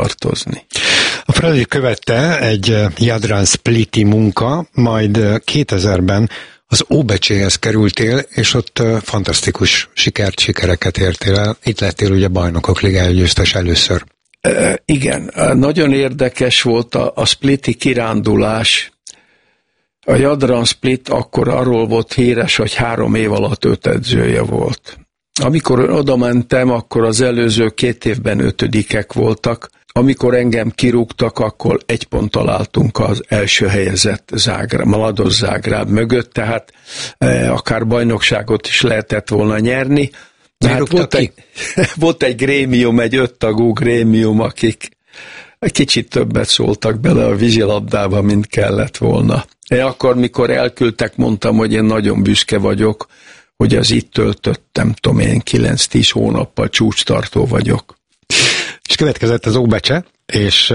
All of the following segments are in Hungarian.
tartozni. A Fradi követte egy Jadran Spliti munka, majd 2000-ben az Óbecséhez kerültél, és ott fantasztikus sikereket értél el. Itt lettél ugye Bajnokok Ligája győztes először. Igen, nagyon érdekes volt a spliti kirándulás. A Jadran Split akkor arról volt híres, hogy 3 év alatt 5 edzője volt. Amikor oda mentem, akkor az előző 2 évben 5-ek voltak. Amikor engem kirúgtak, akkor 1 ponttal álltunk az első helyezett Mladost Zágráb mögött, tehát akár bajnokságot is lehetett volna nyerni. De hát volt egy grémium, egy 5 tagú grémium, akik egy kicsit többet szóltak bele a vízilabdába, mint kellett volna. Én akkor, mikor elküldtek, mondtam, hogy én nagyon büszke vagyok, hogy az itt töltöttem, 9-10 hónappal csúcstartó vagyok. És következett az Óbecse, és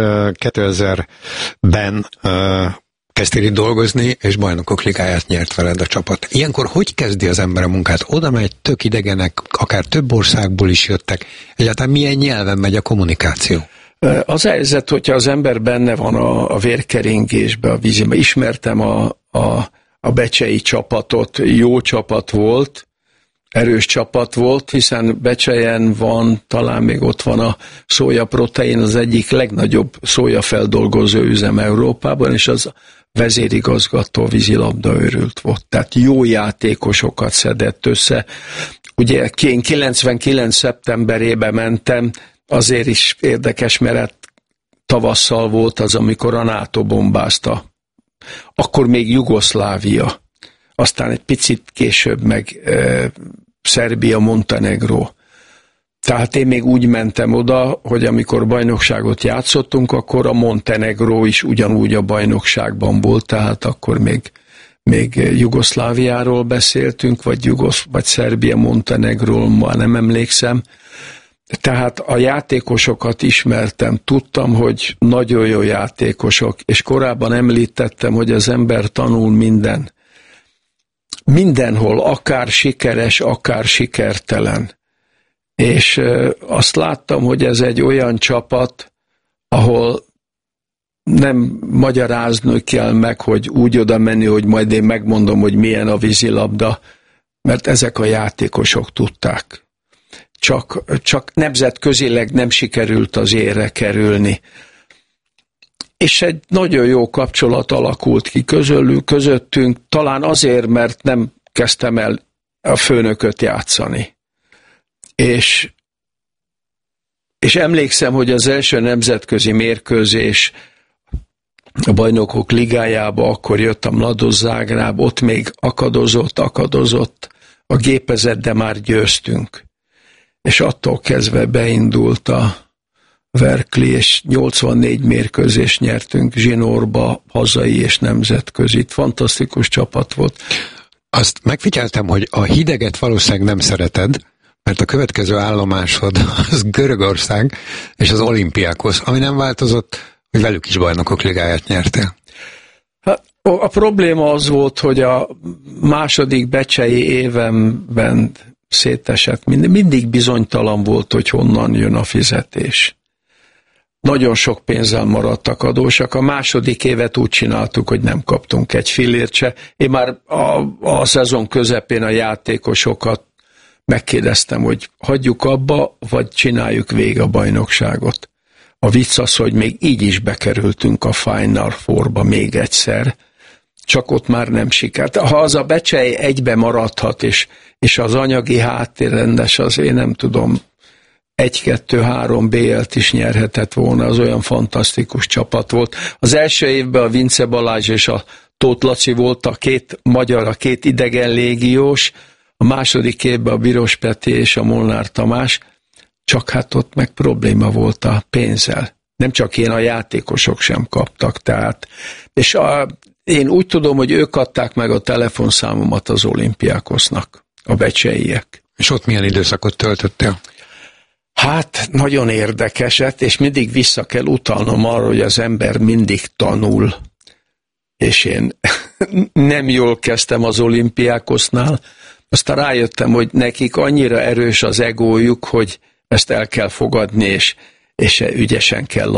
2000-ben kezdtél itt dolgozni, és Bajnokok Ligáját nyert veled a csapat. Ilyenkor hogy kezdi az ember a munkát? Oda megy, tök idegenek, akár több országból is jöttek. Egyáltalán milyen nyelven megy a kommunikáció? Az helyzet, hogyha az ember benne van a vérkeringésbe, a vízbe. Ismertem a becsei csapatot, jó csapat volt, erős csapat volt, hiszen Becsejen van, talán még ott van a szójaprotein, az egyik legnagyobb szójafeldolgozó üzem Európában, és az vezérigazgató vízilabda őrült volt. Tehát jó játékosokat szedett össze. Ugye én 99. szeptemberében mentem, azért is érdekes, mert tavasszal volt az, amikor a NATO bombázta. Akkor még Jugoszlávia. Aztán egy picit később meg Szerbia, Montenegró. Tehát én még úgy mentem oda, hogy amikor bajnokságot játszottunk, akkor a Montenegró is ugyanúgy a bajnokságban volt, tehát akkor még Jugoszláviáról beszéltünk, vagy Szerbia, Montenegról, már nem emlékszem. Tehát a játékosokat ismertem, tudtam, hogy nagyon jó játékosok, és korábban említettem, hogy az ember tanul mindenhol, akár sikeres, akár sikertelen. És azt láttam, hogy ez egy olyan csapat, ahol nem magyarázni kell meg, hogy úgy oda menni, hogy majd én megmondom, hogy milyen a vízilabda, mert ezek a játékosok tudták. Csak nemzetközileg nem sikerült az élre kerülni. És egy nagyon jó kapcsolat alakult ki közöttünk, talán azért, mert nem kezdtem el a főnököt játszani. És emlékszem, hogy az első nemzetközi mérkőzés a Bajnokok Ligájába, akkor jött a Mladost Zágráb, ott még akadozott, a gépezet, de már győztünk. És attól kezdve beindult a Verkli, és 84 mérkőzést nyertünk zsinórba, hazai és nemzetközi. Fantasztikus csapat volt. Azt megfigyeltem, hogy a hideget valószínűleg nem szereted, mert a következő állomásod az Görögország és az Olympiakos, ami nem változott, hogy velük is Bajnokok Ligáját nyertél. A probléma az volt, hogy a második becsei évemben szétesett. Mindig bizonytalan volt, hogy honnan jön a fizetés. Nagyon sok pénzzel maradtak adósak. A második évet úgy csináltuk, hogy nem kaptunk egy fillért se. Én már a szezon közepén a játékosokat megkérdeztem, hogy hagyjuk abba, vagy csináljuk végig a bajnokságot. A vicc az, hogy még így is bekerültünk a Final Fourba még egyszer, csak ott már nem sikert. Ha az a Becsei egybe maradhat, és az anyagi háttér rendes, az én nem tudom, 1-2-3 BL-t is nyerhetett volna, az olyan fantasztikus csapat volt. Az első évben a Vince Balázs és a Tóth Laci volt a két magyar, a két idegen légiós, a második évben a Biros Peti és a Molnár Tamás, csak hát ott meg probléma volt a pénzzel. Nem csak én, a játékosok sem kaptak, tehát. És én úgy tudom, hogy ők adták meg a telefonszámomat az Olympiakosnak, a becseiek. És ott milyen időszakot töltöttél? Hát nagyon érdekeset, és mindig vissza kell utalnom arra, hogy az ember mindig tanul. És én nem jól kezdtem az Olympiakosnál, aztán rájöttem, hogy nekik annyira erős az egójuk, hogy ezt el kell fogadni, és ügyesen kell